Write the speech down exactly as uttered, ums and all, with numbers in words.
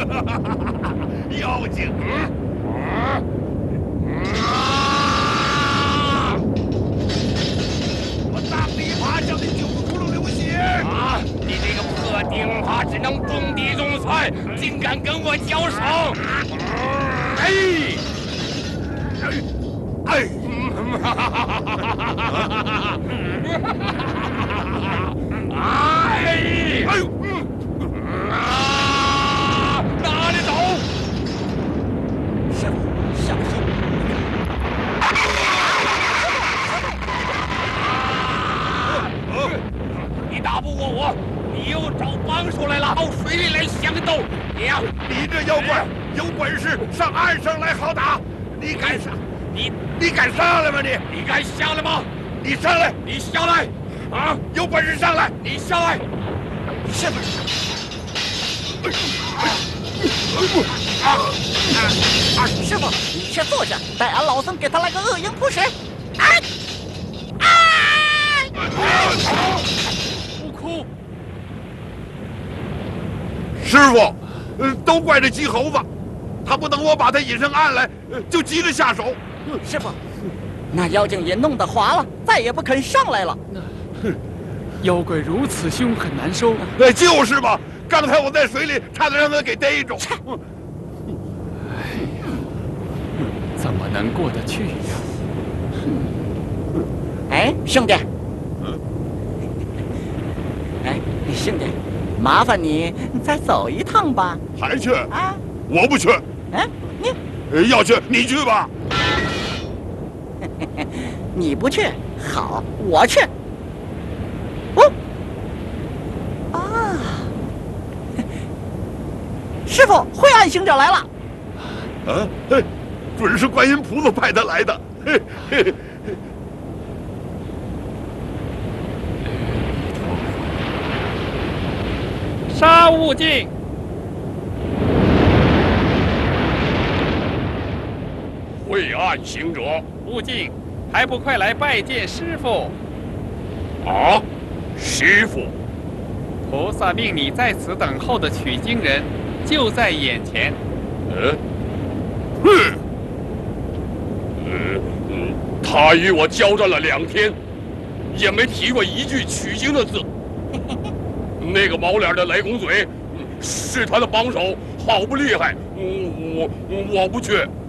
妖精！我大琵琶叫你九窟窿流血！ 啊！你这个破钉耙，只能种地种菜，竟敢跟我交手！哎！ 哎！哎！ 哎！哎呦！啊！哪里走？ 师傅，小心！ 你打不过我，你又找帮手来了，到水里来相斗！你呀， 你这妖怪有本事上岸上来好打！你敢上？ 你你敢上来吗？你你敢下来吗？ 你上来！ 你下来！啊！ 有本事上来！ 你下来！ 师傅。 啊啊！师傅，你先坐下，待俺老僧给他来个恶影扑食。哎！哎！ 不哭。 师傅，呃，都怪这鸡猴子，他不等我把他引上岸来，呃就急着下手。 师傅，那妖精也弄得滑了，再也不肯上来了。 妖怪如此凶狠难收。 哎，就是嘛！刚才我在水里差点让他给逮住。 哎呀，怎么能过得去呀？ 哎，兄弟，哎，兄弟，麻烦你再走一趟吧。 还去？ 啊， 我不去。 哎，你呃要去你去吧。 你不去，好，我去。哦，啊，师傅，灰暗行者来了。 啊，嘿，准是观音菩萨派他来的。嘿嘿。 杀悟净！ 晦暗行者， 悟净，还不快来拜见师傅？ 啊，师傅， 菩萨命你在此等候的取经人，就在眼前。 嗯，哼，嗯嗯，他与我交战了两天，也没提过一句取经的字。那个毛脸的雷公嘴，是他的帮手，好不厉害。我我我不去。